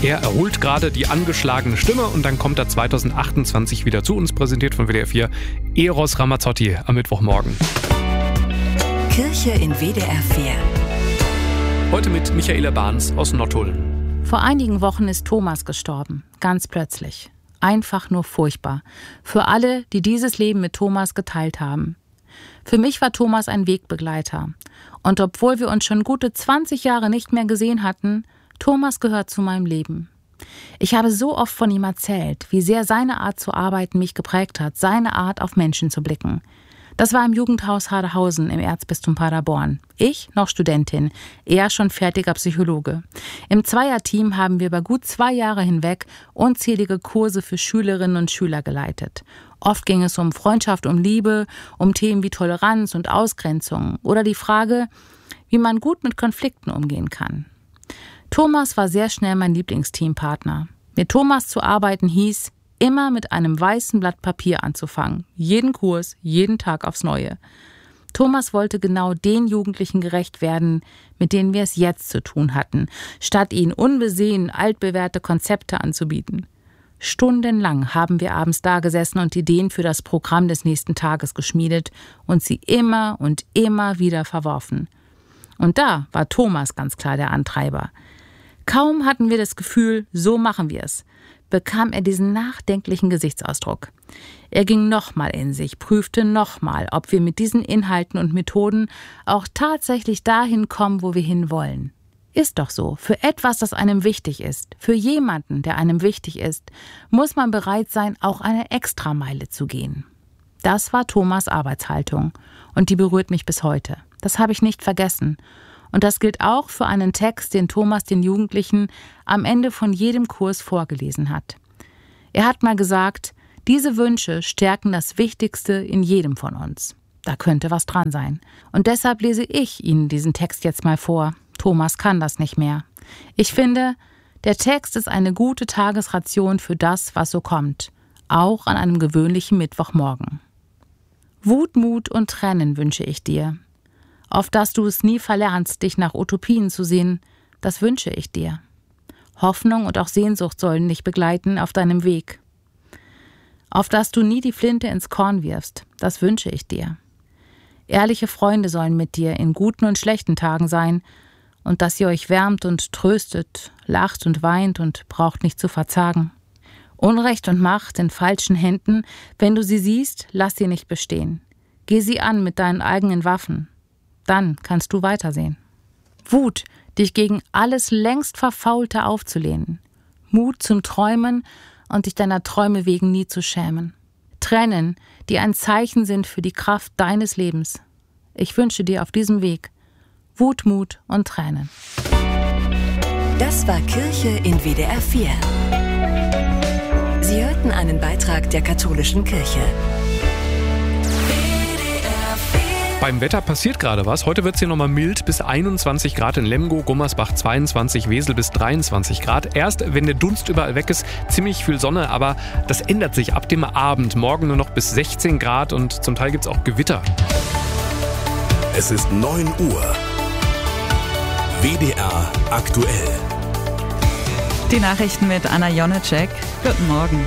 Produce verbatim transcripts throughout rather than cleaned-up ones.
Er erholt gerade die angeschlagene Stimme und dann kommt er zwanzig achtundzwanzig wieder zu uns, präsentiert von W D R vier. Eros Ramazzotti am Mittwochmorgen. Kirche in W D R vier. Heute mit Michaela Barnes aus Nottuln. Vor einigen Wochen ist Thomas gestorben, ganz plötzlich. Einfach nur furchtbar. Für alle, die dieses Leben mit Thomas geteilt haben. Für mich war Thomas ein Wegbegleiter. Und obwohl wir uns schon gute zwanzig Jahre nicht mehr gesehen hatten, Thomas gehört zu meinem Leben. Ich habe so oft von ihm erzählt, wie sehr seine Art zu arbeiten mich geprägt hat, seine Art auf Menschen zu blicken. Das war im Jugendhaus Haderhausen im Erzbistum Paderborn. Ich noch Studentin, er schon fertiger Psychologe. Im Zweierteam haben wir über gut zwei Jahre hinweg unzählige Kurse für Schülerinnen und Schüler geleitet. Oft ging es um Freundschaft, um Liebe, um Themen wie Toleranz und Ausgrenzung oder die Frage, wie man gut mit Konflikten umgehen kann. Thomas war sehr schnell mein Lieblingsteampartner. Mit Thomas zu arbeiten hieß, immer mit einem weißen Blatt Papier anzufangen. Jeden Kurs, jeden Tag aufs Neue. Thomas wollte genau den Jugendlichen gerecht werden, mit denen wir es jetzt zu tun hatten, statt ihnen unbesehen altbewährte Konzepte anzubieten. Stundenlang haben wir abends dagesessen und Ideen für das Programm des nächsten Tages geschmiedet und sie immer und immer wieder verworfen. Und da war Thomas ganz klar der Antreiber. Kaum hatten wir das Gefühl, so machen wir es, bekam er diesen nachdenklichen Gesichtsausdruck. Er ging nochmal in sich, prüfte nochmal, ob wir mit diesen Inhalten und Methoden auch tatsächlich dahin kommen, wo wir hinwollen. Ist doch so, für etwas, das einem wichtig ist, für jemanden, der einem wichtig ist, muss man bereit sein, auch eine Extrameile zu gehen. Das war Thomas' Arbeitshaltung und die berührt mich bis heute. Das habe ich nicht vergessen. Und das gilt auch für einen Text, den Thomas den Jugendlichen am Ende von jedem Kurs vorgelesen hat. Er hat mal gesagt, diese Wünsche stärken das Wichtigste in jedem von uns. Da könnte was dran sein. Und deshalb lese ich Ihnen diesen Text jetzt mal vor. Thomas kann das nicht mehr. Ich finde, der Text ist eine gute Tagesration für das, was so kommt. Auch an einem gewöhnlichen Mittwochmorgen. Wut, Mut und Tränen wünsche ich dir. Auf dass du es nie verlernst, dich nach Utopien zu sehen, das wünsche ich dir. Hoffnung und auch Sehnsucht sollen dich begleiten auf deinem Weg. Auf dass du nie die Flinte ins Korn wirfst, das wünsche ich dir. Ehrliche Freunde sollen mit dir in guten und schlechten Tagen sein und dass ihr euch wärmt und tröstet, lacht und weint und braucht nicht zu verzagen. Unrecht und Macht in falschen Händen, wenn du sie siehst, lass sie nicht bestehen. Geh sie an mit deinen eigenen Waffen. Dann kannst du weitersehen. Wut, dich gegen alles längst Verfaulte aufzulehnen. Mut zum Träumen und dich deiner Träume wegen nie zu schämen. Tränen, die ein Zeichen sind für die Kraft deines Lebens. Ich wünsche dir auf diesem Weg Wut, Mut und Tränen. Das war Kirche in W D R vier. Sie hörten einen Beitrag der katholischen Kirche. Beim Wetter passiert gerade was. Heute wird es hier nochmal mild, bis einundzwanzig Grad in Lemgo, Gummersbach zweiundzwanzig, Wesel bis dreiundzwanzig Grad. Erst, wenn der Dunst überall weg ist, ziemlich viel Sonne, aber das ändert sich ab dem Abend. Morgen nur noch bis sechzehn Grad und zum Teil gibt es auch Gewitter. Es ist neun Uhr. W D R aktuell. Die Nachrichten mit Anna Jonecek. Guten Morgen.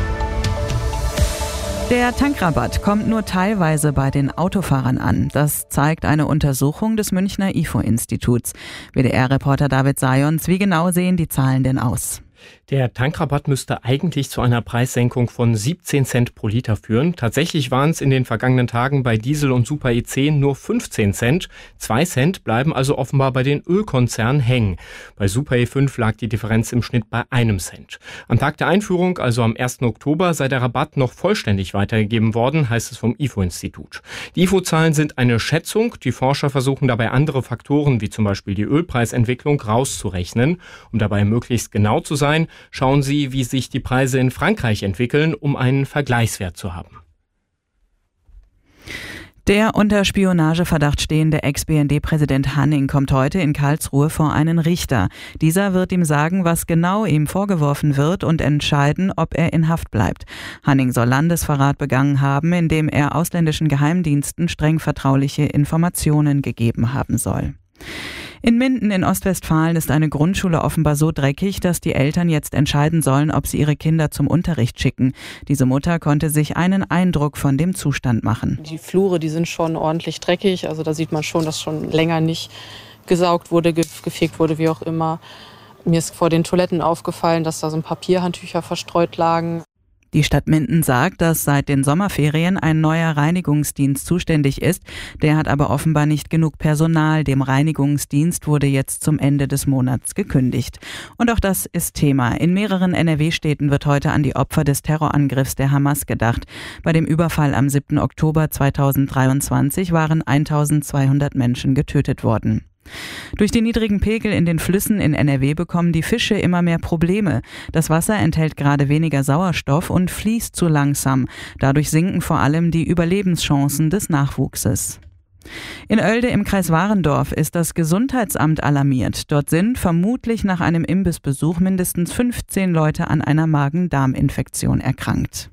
Der Tankrabatt kommt nur teilweise bei den Autofahrern an. Das zeigt eine Untersuchung des Münchner I F O-Instituts. W D R-Reporter David Sayons, wie genau sehen die Zahlen denn aus? Der Tankrabatt müsste eigentlich zu einer Preissenkung von siebzehn Cent pro Liter führen. Tatsächlich waren es in den vergangenen Tagen bei Diesel und Super E zehn nur fünfzehn Cent. Zwei Cent bleiben also offenbar bei den Ölkonzernen hängen. Bei Super E fünf lag die Differenz im Schnitt bei einem Cent. Am Tag der Einführung, also am ersten Oktober, sei der Rabatt noch vollständig weitergegeben worden, heißt es vom I F O-Institut. Die I F O-Zahlen sind eine Schätzung. Die Forscher versuchen dabei andere Faktoren, wie zum Beispiel die Ölpreisentwicklung, rauszurechnen. Um dabei möglichst genau zu sein, schauen Sie, wie sich die Preise in Frankreich entwickeln, um einen Vergleichswert zu haben. Der unter Spionageverdacht stehende Ex-B N D-Präsident Hanning kommt heute in Karlsruhe vor einen Richter. Dieser wird ihm sagen, was genau ihm vorgeworfen wird und entscheiden, ob er in Haft bleibt. Hanning soll Landesverrat begangen haben, indem er ausländischen Geheimdiensten streng vertrauliche Informationen gegeben haben soll. In Minden in Ostwestfalen ist eine Grundschule offenbar so dreckig, dass die Eltern jetzt entscheiden sollen, ob sie ihre Kinder zum Unterricht schicken. Diese Mutter konnte sich einen Eindruck von dem Zustand machen. Die Flure, die sind schon ordentlich dreckig. Also da sieht man schon, dass schon länger nicht gesaugt wurde, gefegt wurde, wie auch immer. Mir ist vor den Toiletten aufgefallen, dass da so ein Papierhandtücher verstreut lagen. Die Stadt Minden sagt, dass seit den Sommerferien ein neuer Reinigungsdienst zuständig ist. Der hat aber offenbar nicht genug Personal. Dem Reinigungsdienst wurde jetzt zum Ende des Monats gekündigt. Und auch das ist Thema. In mehreren N R W-Städten wird heute an die Opfer des Terrorangriffs der Hamas gedacht. Bei dem Überfall am siebten Oktober zweitausenddreiundzwanzig waren eintausendzweihundert Menschen getötet worden. Durch die niedrigen Pegel in den Flüssen in N R W bekommen die Fische immer mehr Probleme. Das Wasser enthält gerade weniger Sauerstoff und fließt zu langsam. Dadurch sinken vor allem die Überlebenschancen des Nachwuchses. In Oelde im Kreis Warendorf ist das Gesundheitsamt alarmiert. Dort sind vermutlich nach einem Imbissbesuch mindestens fünfzehn Leute an einer Magen-Darm-Infektion erkrankt.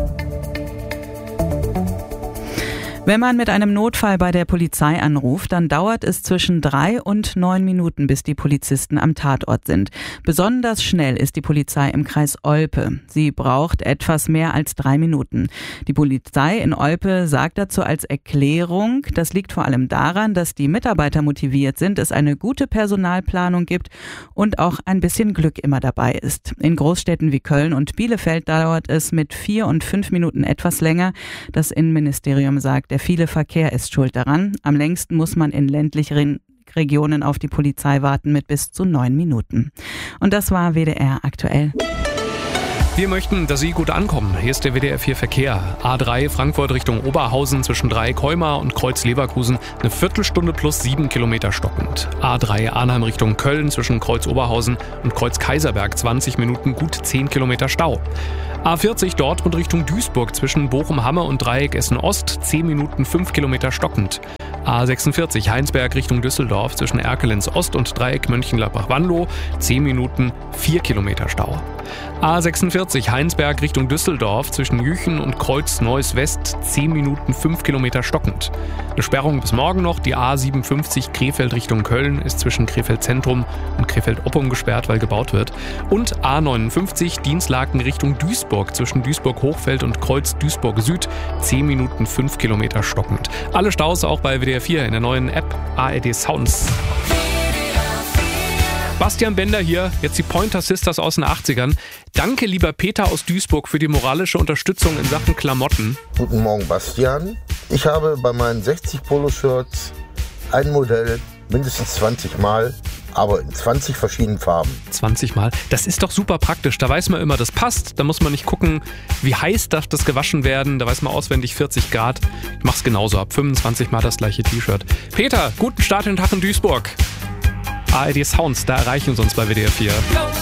Wenn man mit einem Notfall bei der Polizei anruft, dann dauert es zwischen drei und neun Minuten, bis die Polizisten am Tatort sind. Besonders schnell ist die Polizei im Kreis Olpe. Sie braucht etwas mehr als drei Minuten. Die Polizei in Olpe sagt dazu als Erklärung, das liegt vor allem daran, dass die Mitarbeiter motiviert sind, es eine gute Personalplanung gibt und auch ein bisschen Glück immer dabei ist. In Großstädten wie Köln und Bielefeld dauert es mit vier und fünf Minuten etwas länger. Das Innenministerium sagt, der viele Verkehr ist schuld daran. Am längsten muss man in ländlichen Regionen auf die Polizei warten mit bis zu neun Minuten. Und das war W D R aktuell. Wir möchten, dass Sie gut ankommen. Hier ist der W D R vier Verkehr. A drei Frankfurt Richtung Oberhausen zwischen Dreieck-Heumar und Kreuz-Leverkusen eine Viertelstunde plus sieben Kilometer stockend. A drei Arnhem Richtung Köln zwischen Kreuz-Oberhausen und Kreuz-Kaiserberg zwanzig Minuten gut zehn Kilometer Stau. A vierzig Dortmund Richtung Duisburg zwischen Bochum-Hamme und Dreieck Essen-Ost zehn Minuten fünf Kilometer stockend. A sechsundvierzig Heinsberg Richtung Düsseldorf zwischen Erkelenz Ost und Dreieck Mönchengladbach-Wanlo zehn Minuten vier Kilometer Stau. A sechsundvierzig Heinsberg Richtung Düsseldorf zwischen Jüchen und Kreuz-Neuss West zehn Minuten fünf Kilometer stockend. Eine Sperrung bis morgen noch. Die A siebenundfünfzig Krefeld Richtung Köln ist zwischen Krefeld Zentrum und Krefeld-Oppum gesperrt, weil gebaut wird. Und A neunundfünfzig Dienstlaken Richtung Duisburg zwischen Duisburg-Hochfeld und Kreuz-Duisburg Süd zehn Minuten fünf Kilometer stockend. Alle Staus auch bei W D R vier in der neuen App A R D Sounds. Bastian Bender hier, jetzt die Pointer Sisters aus den achtzigern. Danke, lieber Peter aus Duisburg, für die moralische Unterstützung in Sachen Klamotten. Guten Morgen, Bastian. Ich habe bei meinen sechzig Poloshirts ein Modell mindestens zwanzig Mal, aber in zwanzig verschiedenen Farben. zwanzig Mal? Das ist doch super praktisch. Da weiß man immer, das passt. Da muss man nicht gucken, wie heiß darf das gewaschen werden. Da weiß man auswendig vierzig Grad. Ich mach's genauso ab. fünfundzwanzig Mal das gleiche T-Shirt. Peter, guten Start in den Tag in Duisburg. A R D Sounds, da erreichen Sie uns bei W D R vier.